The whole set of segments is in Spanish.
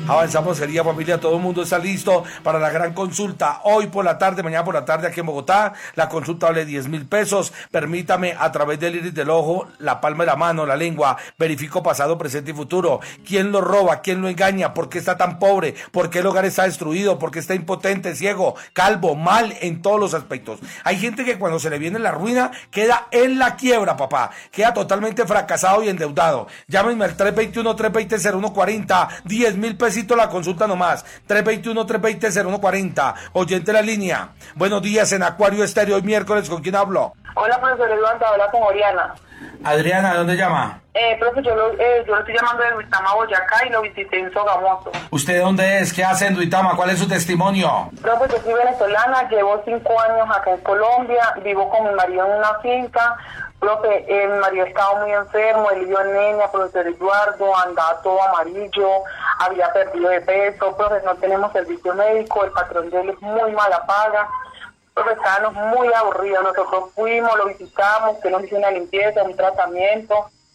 Avanzamos, querida familia, todo el mundo está listo para la gran consulta. Hoy por la tarde, mañana por la tarde aquí en Bogotá, la consulta vale 10.000 pesos. Permítame, a través del iris del ojo, la palma de la mano, la lengua, verifico pasado, presente y futuro. ¿Quién lo roba? ¿Quién lo engaña? ¿Por qué está tan pobre? ¿Por qué el hogar está destruido? ¿Por qué está impotente, ciego, calvo, mal en todos los aspectos? Hay gente que cuando se le viene la ruina, queda en la quiebra, papá. Queda totalmente fracasado y endeudado. Llámenme al 321-320-0140, 10.000 pesitos la consulta nomás, 321-320-0140, oyente la línea. Buenos días en Acuario Estéreo, hoy miércoles, ¿con quién hablo? Hola, profesor Eduardo, habla con Oriana. Adriana, ¿de dónde llama? Profe, yo lo estoy llamando de Duitama, Boyacá, y lo visité en Sogamoso. ¿Usted de dónde es? ¿Qué hace en Duitama? ¿Cuál es su testimonio? Profe, yo soy venezolana, llevo 5 años acá en Colombia, vivo con mi marido en una finca. Profe, mi marido estaba muy enfermo, él dio anemia, profesor Eduardo, andaba todo amarillo, había perdido de peso. Profe, no tenemos servicio médico, el patrón de él es muy mala paga. Profe, estábamos muy aburridos, nosotros fuimos, lo visitamos, que nos hizo una limpieza, un tratamiento.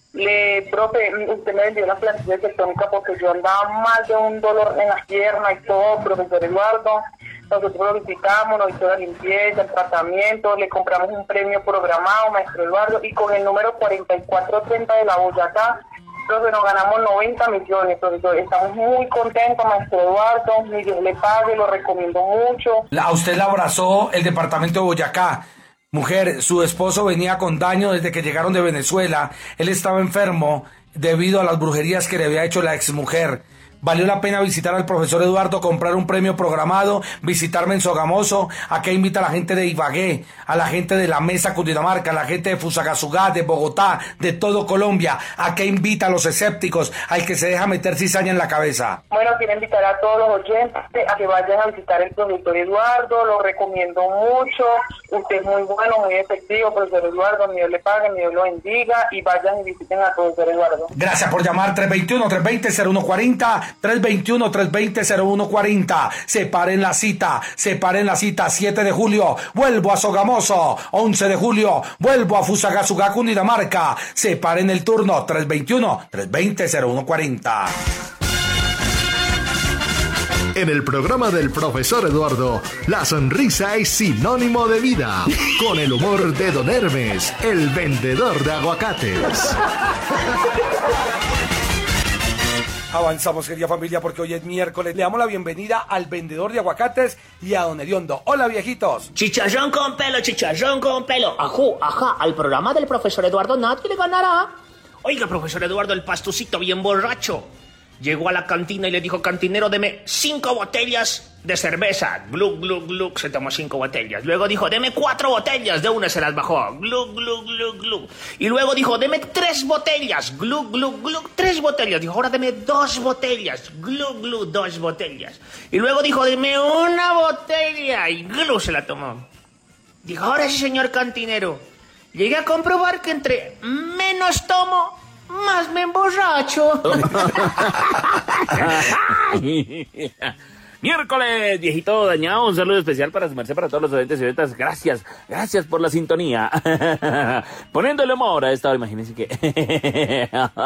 Profe, usted me vendió una plantilla tectónica porque yo andaba mal de un dolor en las piernas y todo, profesor Eduardo. Nosotros lo visitamos, nos hizo la limpieza, el tratamiento, le compramos un premio programado, maestro Eduardo, y con el número 4430 de la Boyacá, profe, nos ganamos 90 millones, profesor. Estamos muy contentos, maestro Eduardo, mi Dios le pague, lo recomiendo mucho. A usted la abrazó el departamento de Boyacá. Mujer, su esposo venía con daño desde que llegaron de Venezuela. Él estaba enfermo debido a las brujerías que le había hecho la exmujer. Valió la pena visitar al profesor Eduardo, comprar un premio programado, visitarme en Sogamoso. Acá invita a la gente de Ibagué, a la gente de la Mesa Cundinamarca, a la gente de Fusagasugá, de Bogotá, de todo Colombia. Acá invita a los escépticos, al que se deja meter cizaña en la cabeza. Bueno, quiero invitar a todos los oyentes a que vayan a visitar el profesor Eduardo, lo recomiendo mucho. Usted es muy bueno, muy efectivo, profesor Eduardo, mi Dios le pague, mi Dios lo bendiga, y vayan y visiten al profesor Eduardo. Gracias por llamar, 321-320-0140. 321-320-0140. Separen la cita, 7 de julio, vuelvo a Sogamoso. 11 de julio, vuelvo a Fusagasugá, Cundinamarca. Separen el turno, 321-320-0140. En el programa del profesor Eduardo, la sonrisa es sinónimo de vida. Con el humor de Don Hermes, el vendedor de aguacates. Avanzamos, querida familia, porque hoy es miércoles. Le damos la bienvenida al vendedor de aguacates y a don Hediondo. Hola, viejitos. Chicharrón con pelo, ajú, ajá, al programa del profesor Eduardo nadie le ganará. Oiga, profesor Eduardo, el pastucito bien borracho llegó a la cantina y le dijo: cantinero, deme 5 botellas de cerveza. Glug, glug, glug, se tomó 5 botellas. Luego dijo: deme 4 botellas, de una se las bajó. Glug, glug, glug, glug. Y luego dijo: deme 3 botellas. Glug, glug, glug, 3 botellas. Dijo: ahora deme 2 botellas. Glug, glug, 2 botellas. Y luego dijo: deme 1 botella. Y glug, se la tomó. Dijo: ahora sí, señor cantinero, llegué a comprobar que entre menos tomo, más me emborracho. Miércoles, viejito dañado, un saludo especial para su merced, para todos los oyentes y oyentas. Gracias por la sintonía. Poniéndole humor a esta hora, imagínense que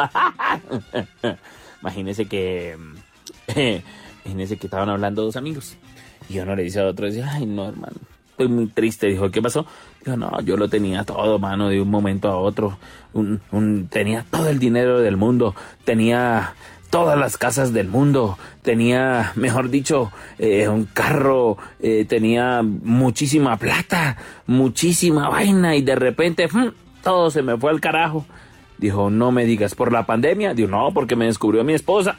estaban hablando 2 amigos. Y uno le dice a otro, dice: ay, no, hermano, estoy muy triste. Dijo: ¿qué pasó? Dijo: no, yo lo tenía todo, mano, de un momento a otro. Tenía todo el dinero del mundo, tenía todas las casas del mundo, tenía, mejor dicho, un carro, tenía muchísima plata, muchísima vaina, y de repente todo se me fue al carajo. Dijo: no me digas, ¿por la pandemia? Dijo: no, porque me descubrió mi esposa.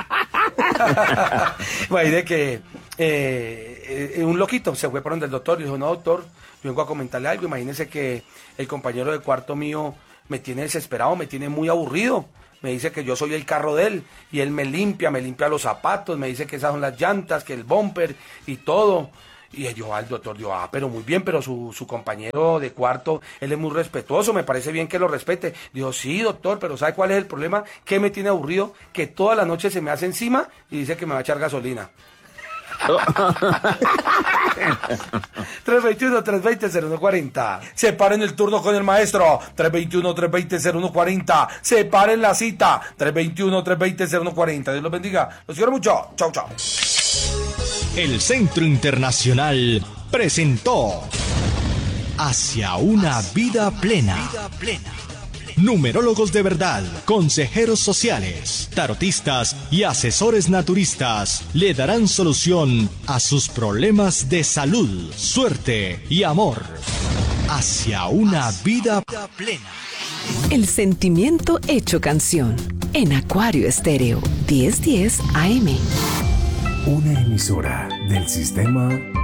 Imagínate que un loquito se fue para donde el doctor y dijo: no, doctor, yo vengo a comentarle algo. Imagínese que el compañero de cuarto mío me tiene desesperado, me tiene muy aburrido. Me dice que yo soy el carro de él y él me limpia los zapatos, me dice que esas son las llantas, que el bumper y todo. Y yo al doctor digo: pero muy bien, pero su compañero de cuarto, él es muy respetuoso, me parece bien que lo respete. Digo: sí, doctor, pero ¿sabe cuál es el problema? Que me tiene aburrido, que toda la noche se me hace encima y dice que me va a echar gasolina. 321-320-0140. Separen el turno con el maestro. 321-320-0140. Separen la cita. 321-320-0140. Dios los bendiga. Los quiero mucho. Chau, chau. El Centro Internacional presentó Hacia una vida plena. Numerólogos de verdad, consejeros sociales, tarotistas y asesores naturistas le darán solución a sus problemas de salud, suerte y amor. Hacia una vida plena. El sentimiento hecho canción. En Acuario Estéreo, 1010 AM. Una emisora del sistema